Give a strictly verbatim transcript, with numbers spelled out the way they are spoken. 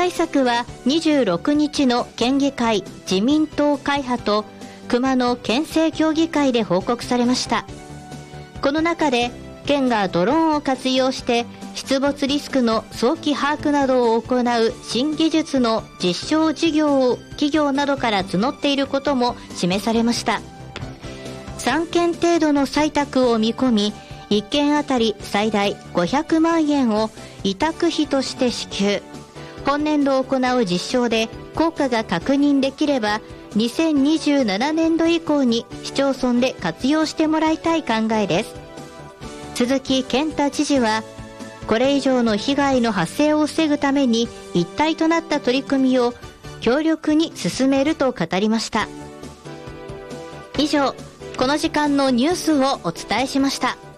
対策はにじゅうろくにちの県議会自民党会派と熊野県政協議会で報告されました。この中で県がドローンを活用して出没リスクの早期把握などを行う新技術の実証事業を企業などから募っていることも示されました。さんけん程度の採択を見込み、いっけんあたり最大ごひゃくまんえんを委託費として支給。本年度行う実証で効果が確認できればにせんにじゅうななねんど以降に市町村で活用してもらいたい考えです。鈴木健太知事は、これ以上の被害の発生を防ぐために一体となった取り組みを強力に進めると語りました。以上、この時間のニュースをお伝えしました。